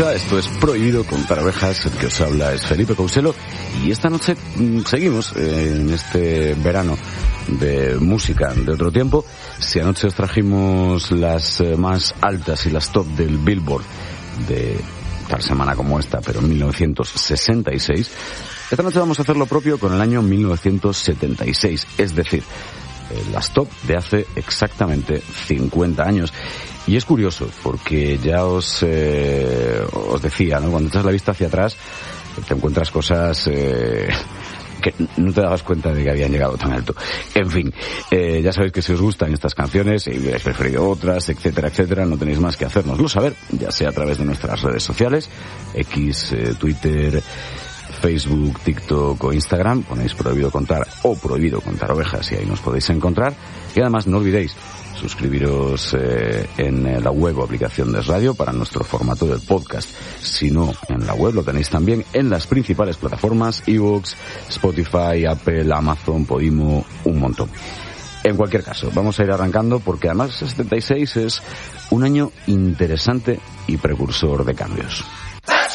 Esto es Prohibido Contar Ovejas, el que os habla es Felipe Couselo, y esta noche seguimos en este verano de música de otro tiempo. Si anoche os trajimos las más altas y las top del Billboard de tal semana como esta, pero en 1966, esta noche vamos a hacer lo propio con el año 1976, es decir, las top de hace exactamente 50 años. Y es curioso, porque ya os decía, ¿no? Cuando echas la vista hacia atrás, te encuentras cosas que no te dabas cuenta de que habían llegado tan alto. En fin, ya sabéis que si os gustan estas canciones, si hubierais preferido otras, etcétera, etcétera, no tenéis más que hacérnoslo saber, ya sea a través de nuestras redes sociales, X, Twitter, Facebook, TikTok o Instagram. Ponéis Prohibido Contar o Prohibido Contar Ovejas y ahí nos podéis encontrar. Y además no olvidéis suscribiros en la web o aplicación de radio para nuestro formato del podcast. Si no, en la web lo tenéis también en las principales plataformas, iVoox, Spotify, Apple, Amazon, Podimo, un montón. En cualquier caso, vamos a ir arrancando porque además el 76 es un año interesante y precursor de cambios.